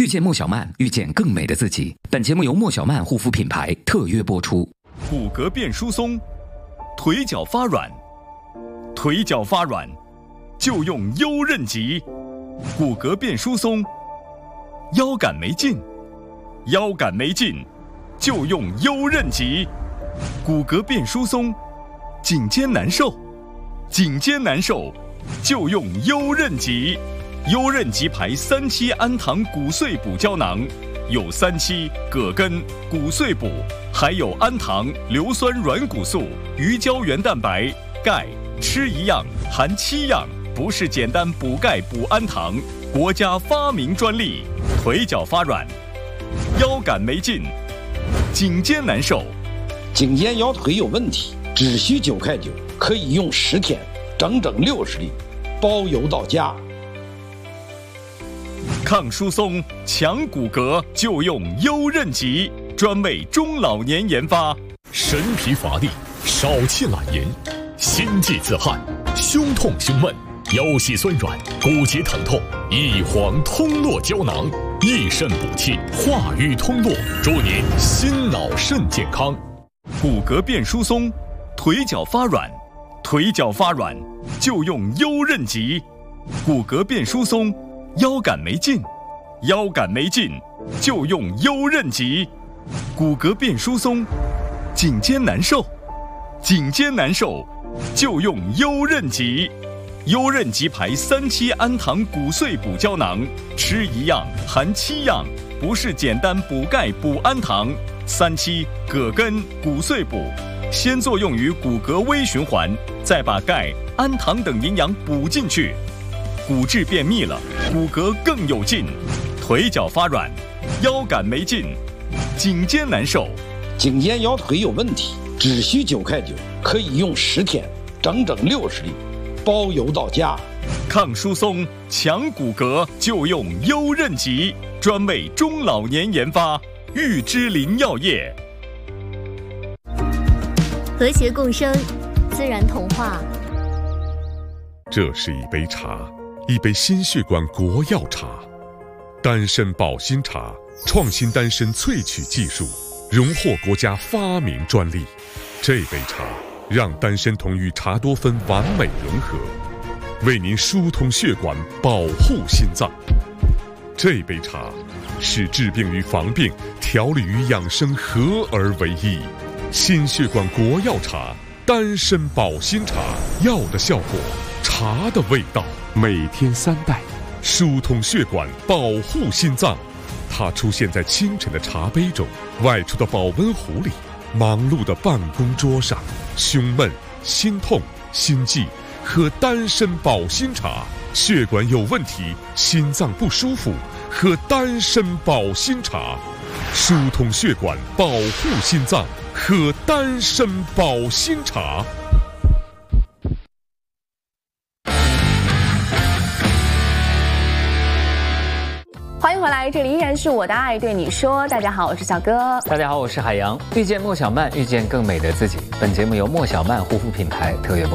遇见莫小曼，遇见更美的自己。本节目由莫小曼护肤品牌特约播出。 骨骼变疏松，腿脚发软，腿脚发软就用优韧极。骨骼变疏松，腰杆没劲，腰杆没劲就用优韧极。骨骼变疏松，颈肩难受，颈肩难受就用优韧极。优韧极牌3期氨糖骨碎补胶囊，有3期、葛根、骨碎补，还有氨糖、硫酸软骨素、鱼胶原蛋白、钙，吃一样含7样，不是简单补钙补氨糖，国家发明专利。腿脚发软，腰杆没劲，颈肩难受， 颈肩腰腿有问题，只需9块9，可以用10天，整整60粒，包邮到家。 抗疏松、强骨骼就用优韧极，专为中老年研发。 神疲乏力，少气懒言，心悸自汗，胸痛胸闷，腰膝酸软，骨节疼痛，益黄通络胶囊，益肾补气，化瘀通络，祝您心脑肾健康。 骨骼变疏松，腿脚发软，腿脚发软就用优韧极。骨骼变疏松，腰杆没劲，腰杆没劲就用优韧极。骨骼变疏松，颈肩难受，颈肩难受就用优韧极。优韧极牌3期氨糖骨碎补胶囊，吃一样含7样，不是简单补钙补氨糖。3期、葛根、骨碎补，先作用于骨骼微循环，再把钙、氨糖等营养补进去，骨质变密了，骨骼更有劲。腿脚发软，腰杆没劲，颈肩难受， 颈肩腰腿有问题，只需9块9，可以用10天，整整60粒，包邮到家。 抗疏松、强骨骼就用优韧极，专为中老年研发。玉芝林药业， 和谐共生，自然童话。 这是一杯茶，一杯心血管国药茶，丹参保心茶，创新丹参萃取技术，荣获国家发明专利。这杯茶让丹参酮与茶多酚完美融合，为您疏通血管，保护心脏。这杯茶使治病与防病、调理与养生合而为一。心血管国药茶，丹参保心茶，药的效果，茶的味道，每天3袋，疏通血管，保护心脏。它出现在清晨的茶杯中，外出的保温壶里，忙碌的办公桌上。胸闷、心痛、心悸，喝丹参保心茶。血管有问题，心脏不舒服，喝丹参保心茶。疏通血管，保护心脏，喝丹参保心茶。 欢迎回来，这里依然是我的爱对你说。大家好，我是小哥。 大家好，我是海洋。遇见莫小曼，遇见更美的自己。本节目由莫小曼护肤品牌特约播出。